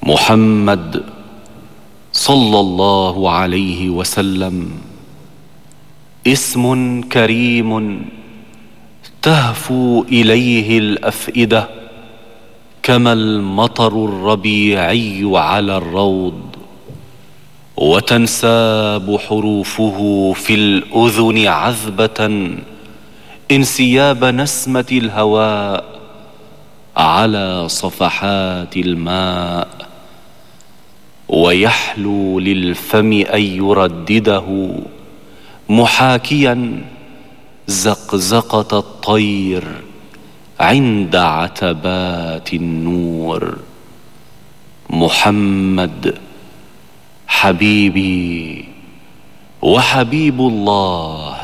محمد صلى الله عليه وسلم اسم كريم تهفو إليه الأفئدة كما المطر الربيعي على الروض، وتنساب حروفه في الأذن عذبة انسياب نسمة الهواء على صفحات الماء، ويحلو للفم أن يردده محاكيا زقزقة الطير عند عتبات النور. محمد حبيبي وحبيب الله